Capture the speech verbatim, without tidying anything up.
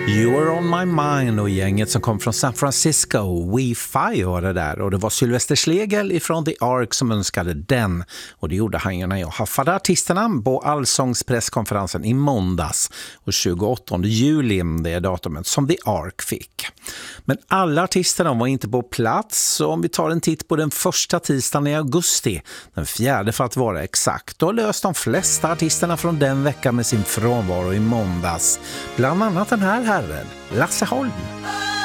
You're on my mind och gänget som kom från San Francisco, Wi-Fi var det där, och det var Sylvester Schlegel ifrån The Ark som önskade den, och det gjorde han ju när jag haffade artisterna på Allsångspresskonferensen i måndags, och tjugoåttonde juli, det är datumet som The Ark fick. Men alla artisterna var inte på plats, så om vi tar en titt på den första tisdagen i augusti, den fjärde för att vara exakt, då löst de flesta artisterna från den veckan med sin frånvaro i måndags, bland annat den här herren, Lasse Holm.